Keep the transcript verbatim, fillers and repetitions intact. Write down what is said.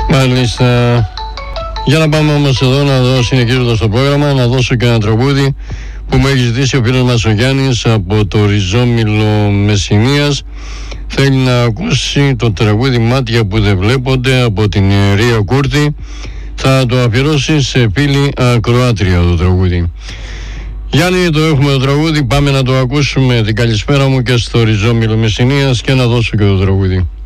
Μάλιστα. Για να πάμε όμως εδώ να δω, συνεχίζοντας το πρόγραμμα, να δώσω και ένα τραγούδι που μου έχει ζητήσει ο φίλος μας ο Γιάννης από το Ριζόμυλο Μεσσηνίας. Θέλει να ακούσει το τραγούδι «Μάτια που δεν βλέπονται» από την Ρία Κούρτη. Θα το αφιερώσει σε φίλη ακροάτρια το τραγούδι. Γιάννη, το έχουμε το τραγούδι, πάμε να το ακούσουμε. Την καλησπέρα μου και στο Ριζόμυλο Μεσσηνίας και να δώσω και το τραγούδι.